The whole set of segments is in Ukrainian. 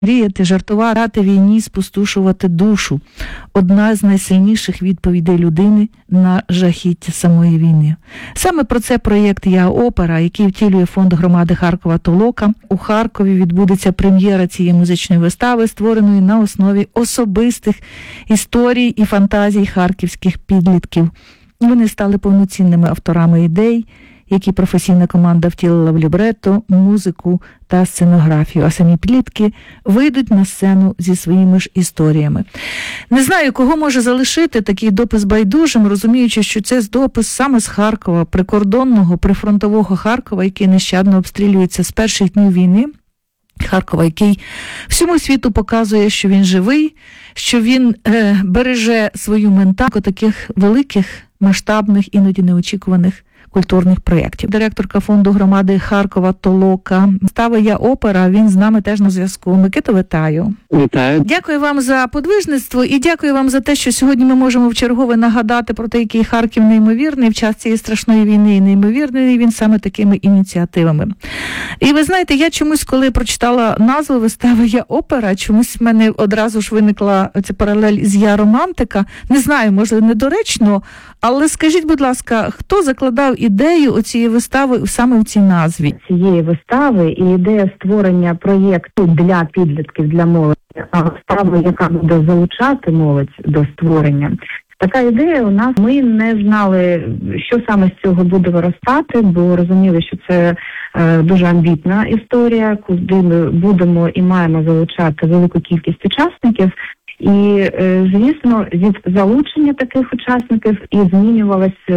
Мріяти, жартувати війні, спустошувати душу – одна з найсильніших відповідей людини на жахіття самої війни. Саме про це проєкт «Я опера», який втілює фонд громади Харкова «Толока». У Харкові відбудеться прем'єра цієї музичної вистави, створеної на основі особистих історій і фантазій харківських підлітків. Вони стали повноцінними авторами ідей, які професійна команда втілила в лібретто, музику та сценографію, а самі підлітки вийдуть на сцену зі своїми ж історіями. Не знаю, кого може залишити такий допис байдужим, розуміючи, що це допис саме з Харкова, прикордонного, прифронтового Харкова, який нещадно обстрілюється з перших днів війни. Харкова, який всьому світу показує, що він живий, що він береже свою ментальність таких великих, масштабних, іноді неочікуваних культурних проєктів. Директорка фонду громади Харкова «Толока». Вистава «Я опера», він з нами теж на зв'язку. Микито, вітаю. Вітаю. Дякую вам за подвижництво і дякую вам за те, що сьогодні ми можемо вчергове нагадати про те, який Харків неймовірний в час цієї страшної війни, і неймовірний він саме такими ініціативами. І ви знаєте, я чомусь, коли прочитала назву вистави «Я опера», чомусь в мене одразу ж виникла ця паралель з «Я романтика». Не знаю, може недоречно, але скажіть, будь ласка, хто закладав ідею цієї вистави саме в цій назві? Цієї вистави і ідея створення проєкту для підлітків, для молоді, а вистави, яка буде залучати молодь до створення. Така ідея у нас, ми не знали, що саме з цього буде виростати, бо розуміли, що це дуже амбітна історія, куди ми будемо і маємо залучати велику кількість учасників. І, звісно, від залучення таких учасників і змінювалася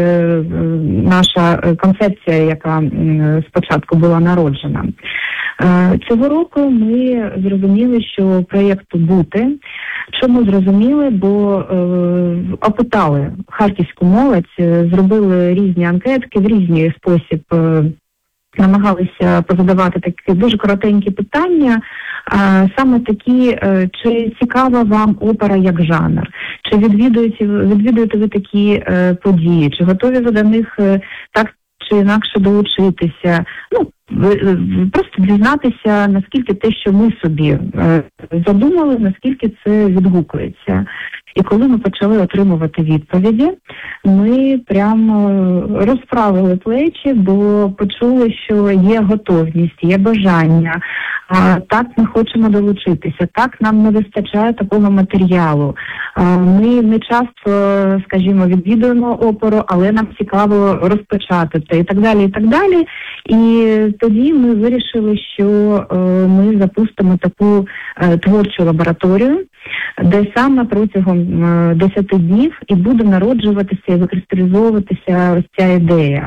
наша концепція, яка спочатку була народжена. Цього року ми зрозуміли, що проєкту бути. Чому зрозуміли? Бо опитали харківську молодь, зробили різні анкетки, в різний спосіб намагалися позадавати такі дуже коротенькі питання, саме такі, чи цікава вам опера як жанр, чи відвідуєте ви такі події, чи готові ви до них так чи інакше долучитися, просто дізнатися, наскільки те, що ми собі задумали, наскільки це відгукується. І коли ми почали отримувати відповіді, ми прямо розправили плечі, бо почули, що є готовність, є бажання. Так, ми хочемо долучитися, так, нам не вистачає такого матеріалу. Ми не часто, скажімо, відвідуємо оперу, але нам цікаво розпочати це і так далі, і так далі. І тоді ми вирішили, що ми запустимо таку творчу лабораторію, де саме протягом 10 днів і буде народжуватися і викристалізовуватися ось ця ідея.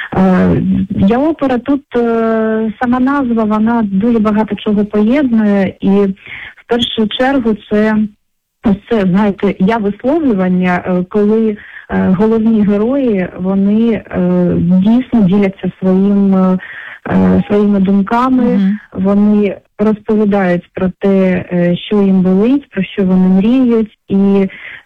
«Я опера» тут сама назва, вона дуже багато чого поєднує, і в першу чергу це, знаєте, я висловлювання, коли головні герої, вони дійсно діляться своїми думками, вони розповідають про те, що їм болить, про що вони мріють, і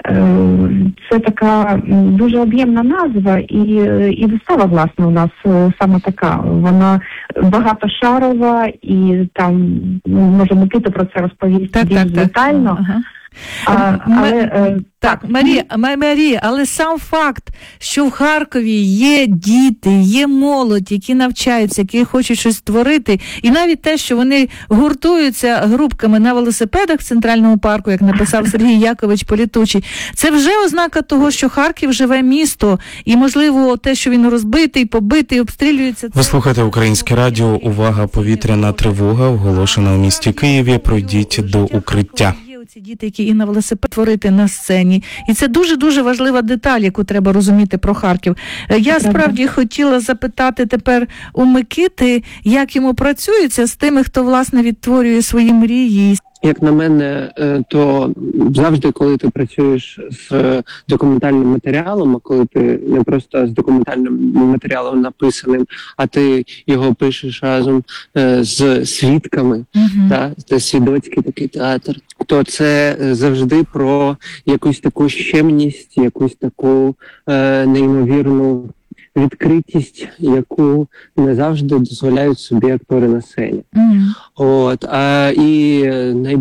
це така дуже об'ємна назва, і вистава, власне, у нас саме така. Вона багатошарова, і там, може, Микита про це розповість більш детально. Марія, але сам факт, що в Харкові є діти, є молодь, які навчаються, які хочуть щось створити, і навіть те, що вони гуртуються групками на велосипедах в Центральному парку, як написав Сергій Якович Політучий, це вже ознака того, що Харків живе місто, і, можливо, те, що він розбитий, побитий, обстрілюється... Ви слухаєте Українське радіо. Увага, повітряна тривога оголошена у місті Києві. Пройдіть до укриття. Ці діти, які і на велосипед творити на сцені. І це дуже-дуже важлива деталь, яку треба розуміти про Харків. Я справді хотіла запитати тепер у Микити, як йому працюється з тими, хто, власне, відтворює свої мрії. Як на мене, то завжди, коли ти працюєш з документальним матеріалом, а коли ти не просто з документальним матеріалом написаним, а ти його пишеш разом з свідками, це свідоцький такий театр, то це завжди про якусь таку щемність, якусь таку неймовірну відкритість, яку не завжди дозволяють собі актори на сцені. І